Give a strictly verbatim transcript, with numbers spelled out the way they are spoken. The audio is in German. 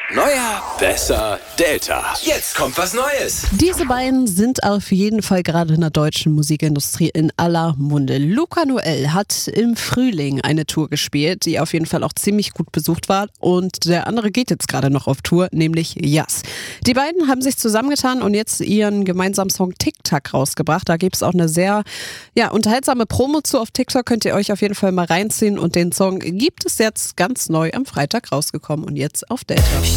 Neuer, besser, Delta. Jetzt kommt was Neues. Diese beiden sind auf jeden Fall gerade in der deutschen Musikindustrie in aller Munde. Luca Noel hat im Frühling eine Tour gespielt, die auf jeden Fall auch ziemlich gut besucht war. Und der andere geht jetzt gerade noch auf Tour, nämlich Yas. Die beiden haben sich zusammengetan und jetzt ihren gemeinsamen Song TikTok rausgebracht. Da gibt es auch eine sehr ja, unterhaltsame Promo zu auf TikTok. Könnt ihr euch auf jeden Fall mal reinziehen. Und den Song gibt es jetzt ganz neu am Freitag rausgekommen und jetzt auf Delta.